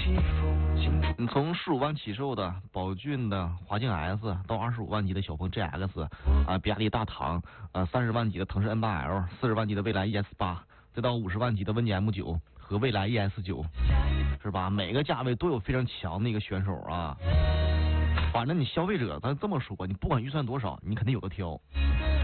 你从15万起售的宝骏的华境 S 到25万级的小鹏 GX 啊，比亚迪大唐30万级的腾势 N8L，40万级的蔚来 ES8，再到50万级的问界 M9和蔚来 ES9，是吧？每个价位都有非常强的一个选手啊。反正你消费者咱这么说，你不管预算多少，你肯定有的挑。